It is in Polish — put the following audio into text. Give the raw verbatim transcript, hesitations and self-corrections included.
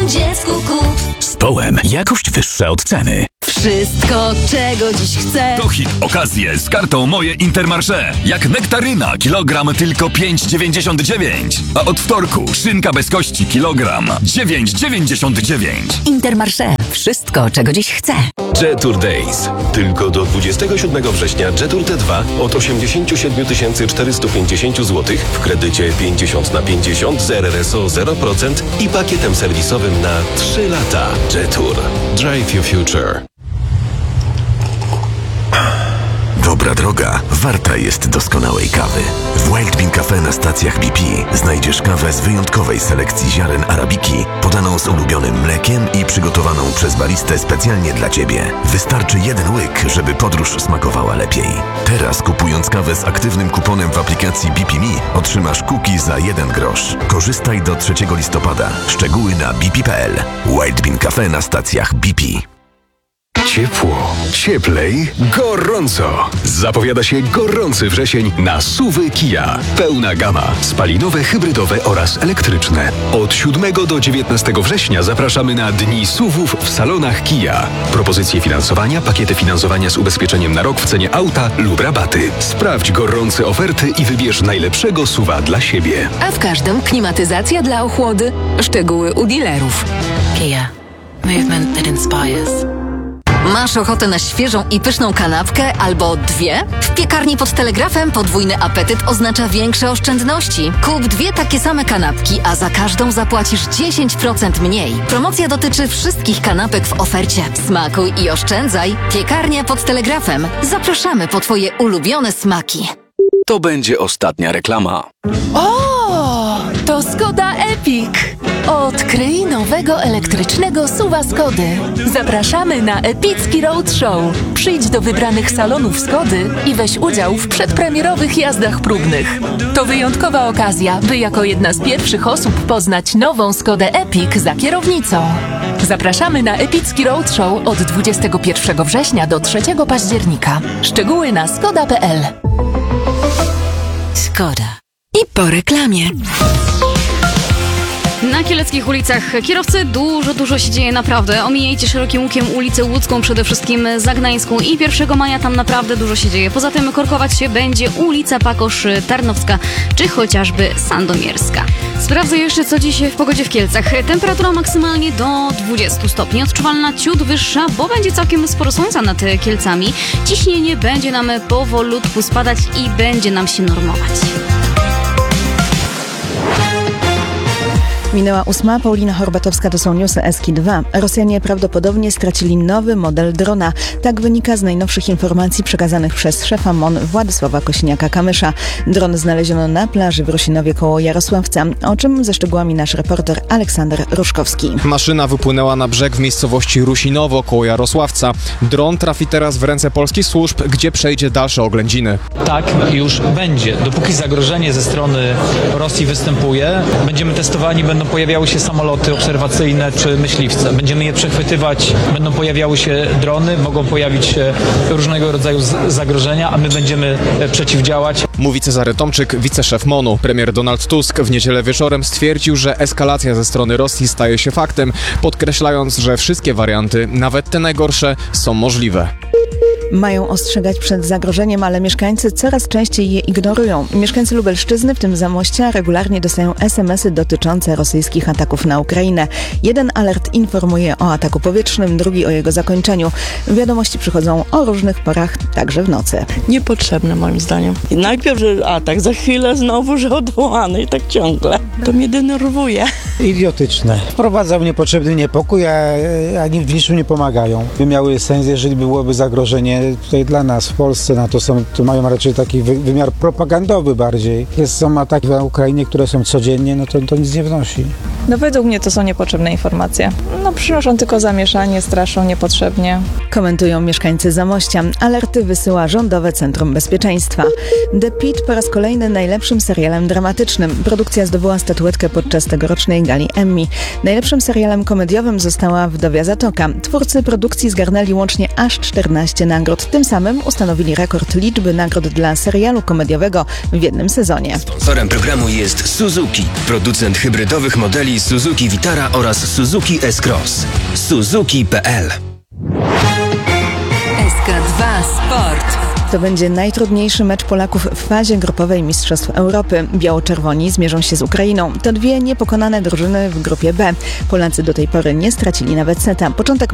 dziecku kup. Z Połem jakość wyższa od ceny. Wszystko, czego dziś chcę. To hit okazje z kartą Moje Intermarché. Jak nektaryna, kilogram tylko pięć dziewięćdziesiąt dziewięć. A od wtorku szynka bez kości, kilogram dziewięć dziewięćdziesiąt dziewięć. Intermarché. Wszystko, czego dziś chcę. Jetour Days. Tylko do dwudziestego siódmego września Jetour T dwa od osiemdziesiąt siedem tysięcy czterysta pięćdziesiąt złotych w kredycie pięćdziesiąt na pięćdziesiąt z R R S O zero procent i pakietem serwisowym na trzy lata. Jetour. Drive your future. Dobra droga warta jest doskonałej kawy. W Wild Bean Cafe na stacjach B P znajdziesz kawę z wyjątkowej selekcji ziaren arabiki, podaną z ulubionym mlekiem i przygotowaną przez baristę specjalnie dla Ciebie. Wystarczy jeden łyk, żeby podróż smakowała lepiej. Teraz kupując kawę z aktywnym kuponem w aplikacji B P Me otrzymasz cookie za jeden grosz. Korzystaj do trzeciego listopada. Szczegóły na b p kropka p l. Wild Bean Cafe na stacjach B P. Ciepło, cieplej, gorąco. Zapowiada się gorący wrzesień na S U V-y Kia. Pełna gama, spalinowe, hybrydowe oraz elektryczne. Od siódmego do dziewiętnastego września zapraszamy na Dni S U V-ów w salonach Kia. Propozycje finansowania, pakiety finansowania z ubezpieczeniem na rok w cenie auta lub rabaty. Sprawdź gorące oferty i wybierz najlepszego S U V-a dla siebie. A w każdym klimatyzacja dla ochłody. Szczegóły u dealerów. Kia. Movement that inspires. Masz ochotę na świeżą i pyszną kanapkę albo dwie? W piekarni pod Telegrafem podwójny apetyt oznacza większe oszczędności. Kup dwie takie same kanapki, a za każdą zapłacisz dziesięć procent mniej. Promocja dotyczy wszystkich kanapek w ofercie. Smakuj i oszczędzaj. Piekarnia pod Telegrafem. Zapraszamy po Twoje ulubione smaki. To będzie ostatnia reklama. O, to Skoda Epic. Odkryj nowego elektrycznego S U V-a Skody. Zapraszamy na epicki roadshow. Przyjdź do wybranych salonów Skody i weź udział w przedpremierowych jazdach próbnych. To wyjątkowa okazja, by jako jedna z pierwszych osób poznać nową Skodę Epic za kierownicą. Zapraszamy na epicki roadshow od dwudziestego pierwszego września do trzeciego października. Szczegóły na skoda kropka p l. Skoda. I po reklamie. Na kieleckich ulicach kierowcy dużo, dużo się dzieje naprawdę. Omijajcie szerokim łukiem ulicę Łódzką, przede wszystkim Zagnańską i pierwszego maja tam naprawdę dużo się dzieje. Poza tym korkować się będzie ulica Pakosz-Tarnowska czy chociażby Sandomierska. Sprawdzę jeszcze, co dziś w pogodzie w Kielcach. Temperatura maksymalnie do dwudziestu stopni, odczuwalna ciut wyższa, bo będzie całkiem sporo słońca nad Kielcami. Ciśnienie będzie nam powolutku spadać i będzie nam się normować. Minęła ósma. Paulina Horbatowska, to są newsy Eski dwa. Rosjanie prawdopodobnie stracili nowy model drona. Tak wynika z najnowszych informacji przekazanych przez szefa M O N Władysława Kośniaka-Kamysza. Dron znaleziono na plaży w Rosinowie koło Jarosławca, o czym ze szczegółami nasz reporter Aleksander Ruszkowski. Maszyna wypłynęła na brzeg w miejscowości Rusinowo koło Jarosławca. Dron trafi teraz w ręce polskich służb, gdzie przejdzie dalsze oględziny. Tak już będzie. Dopóki zagrożenie ze strony Rosji występuje, będziemy testowani, będą pojawiały się samoloty obserwacyjne czy myśliwce. Będziemy je przechwytywać, będą pojawiały się drony, mogą pojawić się różnego rodzaju zagrożenia, a my będziemy przeciwdziałać. Mówi Cezary Tomczyk, wiceszef M O N-u. Premier Donald Tusk w niedzielę wieczorem stwierdził, że eskalacja ze strony Rosji staje się faktem, podkreślając, że wszystkie warianty, nawet te najgorsze, są możliwe. Mają ostrzegać przed zagrożeniem, ale mieszkańcy coraz częściej je ignorują. Mieszkańcy Lubelszczyzny, w tym Zamościa, regularnie dostają es em esy dotyczące rosyjskich ataków na Ukrainę. Jeden alert informuje o ataku powietrznym, drugi o jego zakończeniu. Wiadomości przychodzą o różnych porach, także w nocy. Niepotrzebne moim zdaniem. I najpierw, że atak, za chwilę znowu, że odwołany i tak ciągle. To mnie denerwuje. Idiotyczne. Wprowadzał niepotrzebny niepokój, a, a w niczym nie pomagają. By miały sens, jeżeli byłoby zagrożenie tutaj dla nas w Polsce, no to, są, to mają raczej taki wy, wymiar propagandowy bardziej. Jest, są ataki na Ukrainie, które są codziennie, no to, to nic nie wnosi. No według mnie to są niepotrzebne informacje. No przynoszą tylko zamieszanie, straszą niepotrzebnie. Komentują mieszkańcy Zamościa. Alerty wysyła Rządowe Centrum Bezpieczeństwa. The Pitt po raz kolejny najlepszym serialem dramatycznym. Produkcja zdobyła statuetkę podczas tegorocznej gali Emmy. Najlepszym serialem komediowym została Wdowia Zatoka. Twórcy produkcji zgarnęli łącznie aż czternaście nagród. Tym samym ustanowili rekord liczby nagród dla serialu komediowego w jednym sezonie. Sponsorem programu jest Suzuki, producent hybrydowych modeli wersji Suzuki Vitara oraz Suzuki S-Cross. Suzuki kropka p l S K dwa Sport. To będzie najtrudniejszy mecz Polaków w fazie grupowej Mistrzostw Europy. Biało-czerwoni zmierzą się z Ukrainą. To dwie niepokonane drużyny w grupie B. Polacy do tej pory nie stracili nawet seta. Początek